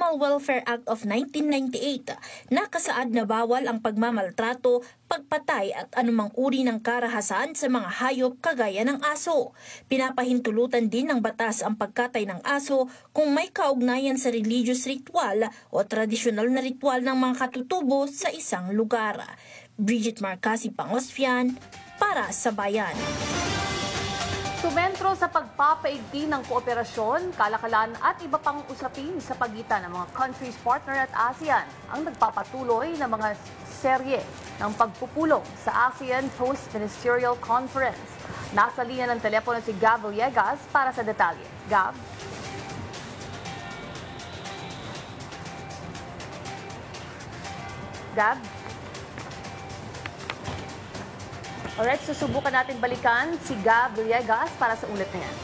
Animal Welfare Act of 1998 nakasaad na bawal ang pagmamaltrato, pagpatay at anumang uri ng karahasan sa mga hayop kagaya ng aso. Pinapahintulutan din ng batas ang pagkatay ng aso kung may kaugnayan sa religious ritual o tradisyonal na ritual ng mga katutubo sa isang lugar. Bridget Marcasi, Pangosfian, para sa Bayan. Sumentro sa pagpapaigting ng kooperasyon, kalakalan at iba pang usapin sa pagitan ng mga countries partner at ASEAN ang nagpapatuloy ng mga serye ng pagpupulong sa ASEAN Post-Ministerial Conference. Nasa linya ng telepono si Gab Villegas para sa detalye. Gab? Gab? Alright, susubukan natin balikan si Gab Villegas para sa ulit na yan.